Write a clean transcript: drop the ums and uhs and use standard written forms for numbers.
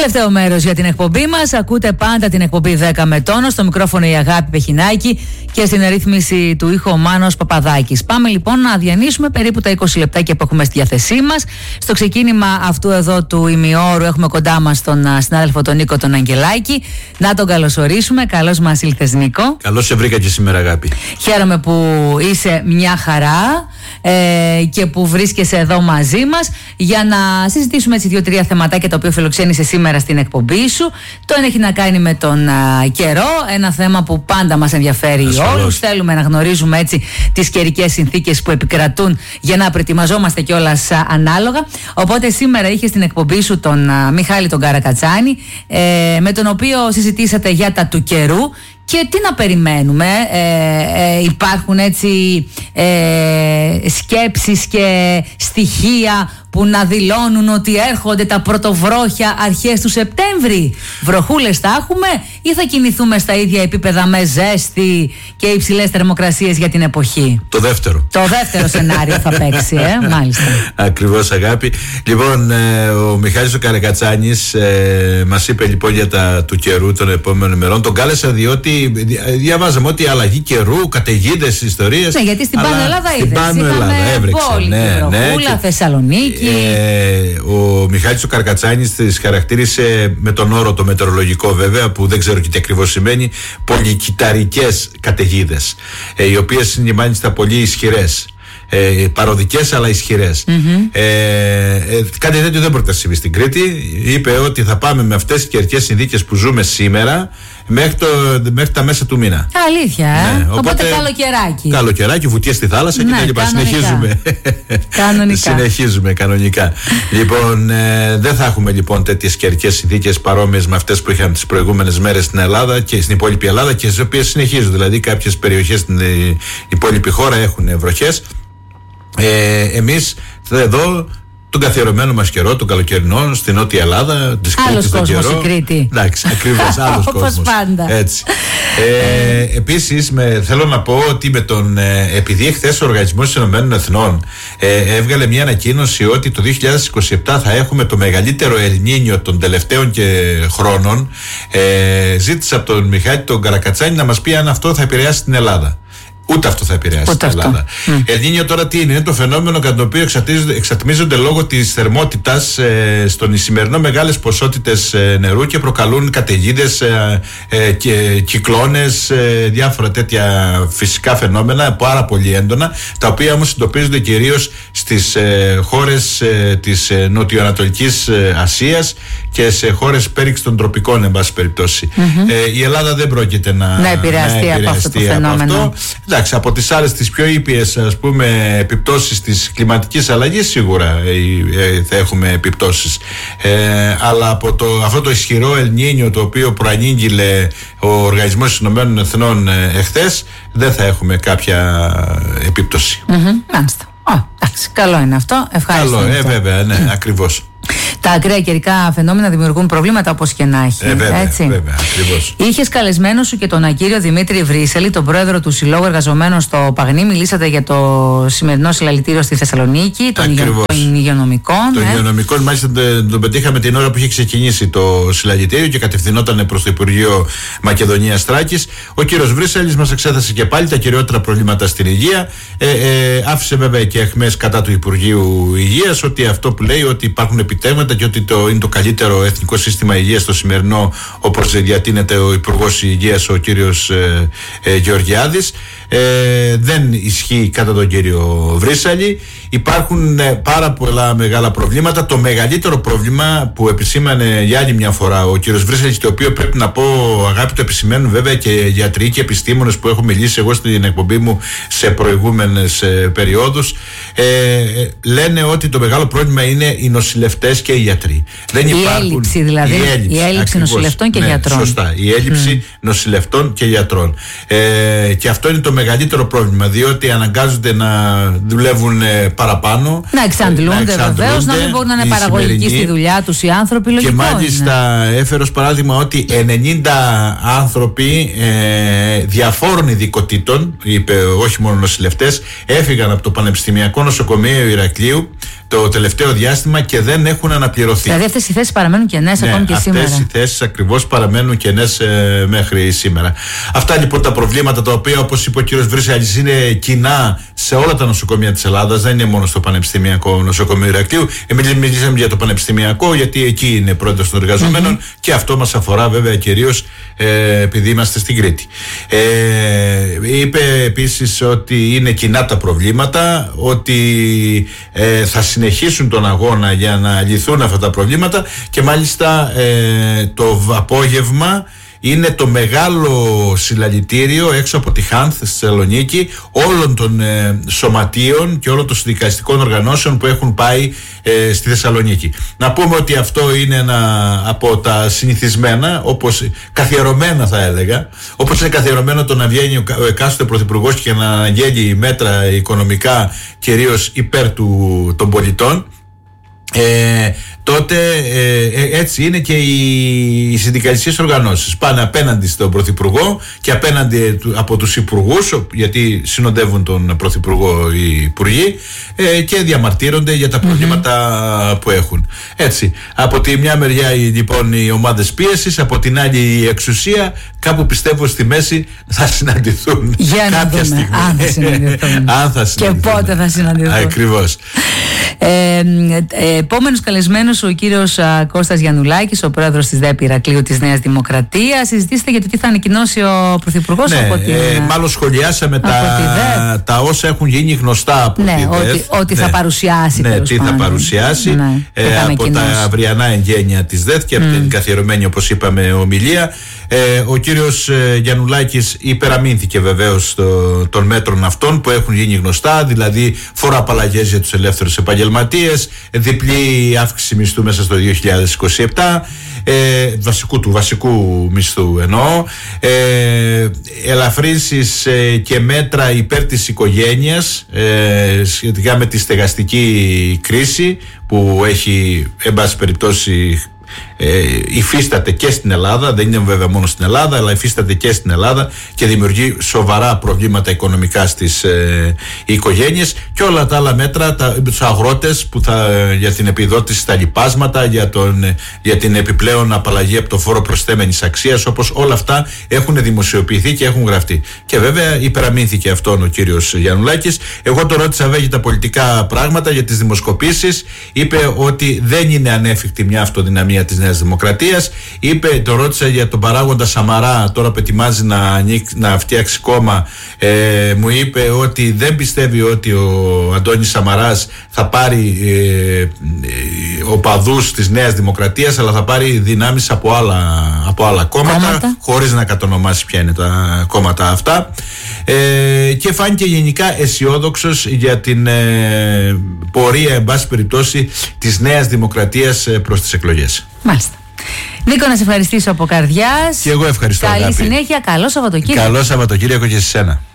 Τελευταίο μέρος για την εκπομπή μας. Ακούτε πάντα την εκπομπή 10 με τόνο. Στο μικρόφωνο η Αγάπη Πεχινάκη και στην ρύθμιση του ήχου ο Μάνος Παπαδάκης. Πάμε λοιπόν να διανύσουμε περίπου τα 20 λεπτάκια που έχουμε στη διάθεσή μας. Στο ξεκίνημα αυτού εδώ του ημιώρου έχουμε κοντά μας τον συνάδελφο τον Νίκο τον Αγγελάκη. Να τον καλωσορίσουμε. Καλώς μας ήλθες, Νίκο. Καλώς σε βρήκα και σήμερα, Αγάπη. Χαίρομαι που είσαι μια χαρά και που βρίσκεσαι εδώ μαζί μας για να συζητήσουμε έτσι 2-3 θεματάκια τα οποία φιλοξένησε σήμερα στην εκπομπή σου. Το ένα έχει να κάνει με τον καιρό, ένα θέμα που πάντα μας ενδιαφέρει όλους. Θέλουμε να γνωρίζουμε έτσι τις καιρικές συνθήκες που επικρατούν για να προετοιμαζόμαστε κιόλας ανάλογα. Οπότε σήμερα είχε στην εκπομπή σου τον Μιχάλη τον Καρακατσάνη, με τον οποίο συζητήσατε για τα του καιρού. Και τι να περιμένουμε, υπάρχουν έτσι σκέψεις και στοιχεία που να δηλώνουν ότι έρχονται τα πρωτοβρόχια αρχές του Σεπτέμβρη. Βροχούλες θα έχουμε ή θα κινηθούμε στα ίδια επίπεδα με ζέστη και υψηλές θερμοκρασίες για την εποχή? Το δεύτερο. Το δεύτερο σενάριο θα παίξει, μάλιστα. Ακριβώς, Αγάπη. Λοιπόν, ο Μιχάλης ο Καρακατσάνης μας είπε λοιπόν για τα του καιρού των επόμενων ημερών. Τον κάλεσα διότι διαβάζαμε ότι αλλαγή καιρού, καταιγίδες, ιστορίες. Ναι, γιατί στην Πάνω Ελλάδα βροχούλα, Θεσσαλονίκη. Ο Μιχάλης ο Καρακατσάνης τις χαρακτήρισε με τον όρο το μετεωρολογικό, βέβαια, που δεν ξέρω και τι ακριβώς σημαίνει, πολυκυταρικές καταιγίδες, οι οποίες είναι μάλιστα πολύ ισχυρές. Παροδικές αλλά ισχυρές. Κάτι τέτοιο δεν πρόκειται να συμβεί στην Κρήτη. Είπε ότι θα πάμε με αυτές τις καιρικές συνθήκες που ζούμε σήμερα μέχρι τα μέσα του μήνα. Αλήθεια, ναι, οπότε καλοκαιράκι. Καλοκαιράκι, βουτιές στη θάλασσα και τα λοιπά. Συνεχίζουμε κανονικά. Λοιπόν, δεν θα έχουμε λοιπόν τέτοιες καιρικές συνθήκες παρόμοιες με αυτές που είχαμε τις προηγούμενες μέρες στην Ελλάδα και στην υπόλοιπη Ελλάδα, και στις οποίες συνεχίζουν. Δηλαδή, κάποιες περιοχές στην υπόλοιπη χώρα έχουν βροχές. Εμείς εδώ τον καθιερωμένο μας καιρό, τον καλοκαιρινό, στην Νότια Ελλάδα, της Κρήτης τον καιρό. Άλλος κόσμος η Κρήτη. Εντάξει, ακριβώς, άλλος κόσμος. Όπως πάντα. Έτσι. Επίσης, θέλω να πω ότι επειδή χθες ο Οργανισμός της Ηνωμένων Εθνών έβγαλε μια ανακοίνωση ότι το 2027 θα έχουμε το μεγαλύτερο Ελνίνιο των τελευταίων χρόνων, ζήτησα από τον Μιχάλη τον Καρακατσάνη να μας πει αν αυτό θα επηρεάσει την Ελλάδα. Ούτε αυτό θα επηρεάσει την Ελλάδα. Ελνίνιο τώρα τι είναι? Είναι το φαινόμενο κατά το οποίο εξατμίζονται λόγω της θερμότητας στον Ισημερινό μεγάλες ποσότητες νερού και προκαλούν καταιγίδες και κυκλώνες, διάφορα τέτοια φυσικά φαινόμενα πάρα πολύ έντονα, τα οποία όμως εντοπίζονται κυρίως στις χώρες της Νοτιοανατολικής Ασίας και σε χώρες πέριξ των τροπικών, εν πάση περιπτώσει. Η Ελλάδα δεν πρόκειται να επηρεαστεί από αυτό το φαινόμενο. Εντάξει, από τις άλλες τις πιο ήπιες, ας πούμε, επιπτώσεις της κλιματικής αλλαγής σίγουρα θα έχουμε επιπτώσεις, αλλά από αυτό το ισχυρό Ελνίνιο το οποίο προανήγγειλε ο Οργανισμός της Ηνωμένων Εθνών εχθές, δεν θα έχουμε κάποια επίπτωση. Μάλιστα. Εντάξει, καλό είναι αυτό. Ευχαριστώ. Καλό, βέβαια, ναι, ακριβώς. Τα ακραία καιρικά φαινόμενα δημιουργούν προβλήματα όπως και να έχει. Βέβαια, έτσι. Βέβαια, ακριβώς. Είχες καλεσμένο σου και τον κύριο Δημήτρη Βρύσελη, τον πρόεδρο του Συλλόγου Εργαζομένων στο Παγνί. Μιλήσατε για το σημερινό συλλαλητήριο στη Θεσσαλονίκη, των υγειονομικών. Των υγειονομικών, μάλιστα τον πετύχαμε την ώρα που είχε ξεκινήσει το συλλαλητήριο και κατευθυνόταν προς το Υπουργείο Μακεδονίας Θράκης. Ο κύριος Βρύσελης μας εξέθεσε και πάλι τα κυριότερα προβλήματα στην υγεία. Άφησε βέβαια και αιχμές κατά του Υπουργείου Υγείας, ότι αυτό που λέει ότι υπάρχουν επιτεύγματα και ότι είναι το καλύτερο εθνικό σύστημα υγείας το σημερινό, όπως διατείνεται ο Υπουργός Υγείας, ο κύριος Γεωργιάδης. Δεν ισχύει κατά τον κύριο Βρύσαλη. Υπάρχουν πάρα πολλά μεγάλα προβλήματα. Το μεγαλύτερο πρόβλημα που επισήμανε για άλλη μια φορά ο κύριος Βρύσαλης, το οποίο πρέπει να πω, Αγάπη, το επισημαίνουν βέβαια και γιατροί και επιστήμονες που έχω μιλήσει εγώ στην εκπομπή μου σε προηγούμενες περιόδους, λένε ότι το μεγάλο πρόβλημα είναι οι νοσηλευτές και οι γιατροί. Δεν έλλειψη δηλαδή. Η έλλειψη νοσηλευτών και γιατρών. Σωστά. Η έλλειψη νοσηλευτών και γιατρών. Και αυτό είναι το μεγαλύτερο πρόβλημα, διότι αναγκάζονται να δουλεύουν παραπάνω. Να εξαντλούνται βεβαίως, να μην μπορούν να είναι παραγωγικοί στη δουλειά τους οι άνθρωποι. Και μάλιστα έφερε ως παράδειγμα ότι 90 άνθρωποι διαφόρων ειδικοτήτων, είπε όχι μόνο νοσηλευτές, έφυγαν από το Πανεπιστημιακό Νοσοκομείο Ηρακλείου το τελευταίο διάστημα και δεν έχουν αναπληρωθεί. Δηλαδή αυτές οι θέσεις παραμένουν κενές ακόμη και σήμερα. Αυτές οι θέσεις ακριβώς παραμένουν κενές μέχρι σήμερα. Αυτά λοιπόν τα προβλήματα, τα οποία, όπως είπε ο κύριος Βρύσαλης, είναι κοινά σε όλα τα νοσοκομεία της Ελλάδας, δεν είναι μόνο στο Πανεπιστημιακό Νοσοκομείο Ηρακλείου. Εμείς μιλήσαμε για το Πανεπιστημιακό, γιατί εκεί είναι πρόεδρος των εργαζομένων και αυτό μας αφορά βέβαια κυρίως επειδή είμαστε στην Κρήτη. Είπε επίσης ότι είναι κοινά τα προβλήματα, ότι θα συνεχίσουν τον αγώνα για να λυθούν αυτά τα προβλήματα και μάλιστα το απόγευμα είναι το μεγάλο συλλαλητήριο έξω από τη Χάνθ στη Θεσσαλονίκη όλων των σωματείων και όλων των συνδικαλιστικών οργανώσεων που έχουν πάει στη Θεσσαλονίκη. Να πούμε ότι αυτό είναι ένα από τα συνηθισμένα, όπως καθιερωμένα θα έλεγα, όπως είναι καθιερωμένο το να βγαίνει ο εκάστοτε πρωθυπουργός και να αναγγέλει μέτρα οικονομικά κυρίως υπέρ των πολιτών. Τότε έτσι είναι και οι συνδικαλιστικές οργανώσεις. Πάνε απέναντι στον Πρωθυπουργό και απέναντι από τους υπουργούς, γιατί συνοδεύουν τον Πρωθυπουργό οι υπουργοί, και διαμαρτύρονται για τα προβλήματα που έχουν. Έτσι, από τη μια μεριά λοιπόν οι ομάδες πίεσης, από την άλλη η εξουσία, κάπου πιστεύω στη μέση θα συναντηθούν. Για να κάποια δούμε στιγμή. αν θα συναντηθούν. Και πότε θα συναντηθούν. Ακριβώς. Επόμενος καλεσμένος ο κύριος Κώστας Γιαννουλάκης, ο πρόεδρος της ΔΕΠ Ηρακλείου της Νέας Δημοκρατίας. Συζητήσετε για το τι θα ανακοινώσει ο Πρωθυπουργός από την μάλλον σχολιάσαμε τα όσα έχουν γίνει γνωστά από τη ΔΕΠ. Ότι θα παρουσιάσει. Ναι, τι θα παρουσιάσει από τα αυριανά εγγένεια της ΔΕΠ και από την καθιερωμένη, όπως είπαμε, ομιλία. Ο κύριος Γιαννουλάκης υπεραμείνθηκε βεβαίως των μέτρων αυτών που έχουν γίνει γνωστά, δηλαδή φοροαπαλλαγές για τους ελεύθερους επαγγελματίες, διπλή αύξηση μισθού μέσα στο 2027, του βασικού μισθού εννοώ, ελαφρύνσεις και μέτρα υπέρ της οικογένειας σχετικά με τη στεγαστική κρίση που έχει, εν πάση περιπτώσει, υφίσταται και στην Ελλάδα, δεν είναι βέβαια μόνο στην Ελλάδα, αλλά υφίσταται και στην Ελλάδα και δημιουργεί σοβαρά προβλήματα οικονομικά στις οικογένειες, και όλα τα άλλα μέτρα τους αγρότες που για την επιδότηση στα λοιπάσματα, για την επιπλέον απαλλαγή από το φόρο προσθέμενης αξίας, όπως όλα αυτά έχουν δημοσιοποιηθεί και έχουν γραφτεί. Και βέβαια υπεραμείνθηκε αυτόν ο κύριος Γιαννουλάκης. Εγώ το ρώτησα βέβαια για τα πολιτικά πράγματα, για τις δημοσκοπήσεις. Είπε ότι δεν είναι ανέφικτη μια αυτοδυναμία της Νέας Δημοκρατίας. Το ρώτησα για τον παράγοντα Σαμαρά, τώρα που ετοιμάζει να φτιάξει κόμμα. Μου είπε ότι δεν πιστεύει ότι ο Αντώνης Σαμαράς θα πάρει οπαδούς της Νέας Δημοκρατίας, αλλά θα πάρει δυνάμεις από άλλα κόμματα, χωρίς να κατονομάσει ποια είναι τα κόμματα αυτά. Και φάνηκε γενικά αισιόδοξος για την πορεία, εν πάση περιπτώσει, της Νέας Δημοκρατίας προς τις εκλογές. Μάλιστα. Νίκο, να σε ευχαριστήσω από καρδιάς. Και εγώ ευχαριστώ. Καλή συνέχεια, καλό Σαββατοκύριακο. Καλό Σαββατοκύριακο και σε σένα.